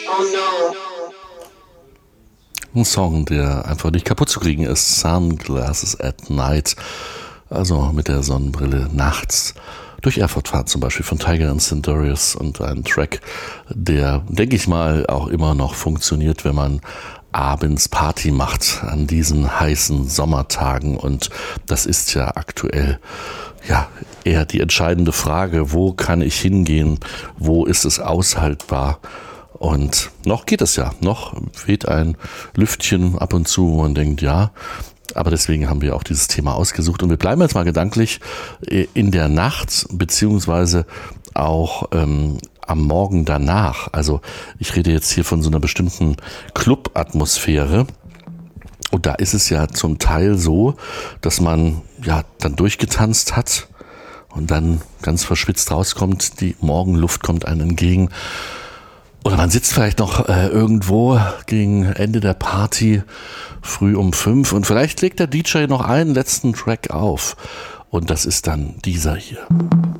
Ein Song, der einfach nicht kaputt zu kriegen ist. Sunglasses at Night. Also mit der Sonnenbrille nachts durch Erfurt fahren, zum Beispiel von Tiger and Centaurus, und ein Track, der, denke ich mal, auch immer noch funktioniert, wenn man abends Party macht an diesen heißen Sommertagen. Und das ist ja aktuell eher die entscheidende Frage: Wo kann ich hingehen? Wo ist es aushaltbar? Und noch geht es ja, noch weht ein Lüftchen ab und zu, wo man denkt, ja, aber deswegen haben wir auch dieses Thema ausgesucht. Und wir bleiben jetzt mal gedanklich in der Nacht, beziehungsweise auch am Morgen danach. Also ich rede jetzt hier von so einer bestimmten Club-Atmosphäre. Und da ist es ja zum Teil so, dass man ja dann durchgetanzt hat und dann ganz verschwitzt rauskommt, die Morgenluft kommt einem entgegen. Oder man sitzt vielleicht noch irgendwo gegen Ende der Party früh um 5 und vielleicht legt der DJ noch einen letzten Track auf. Und das ist dann dieser hier.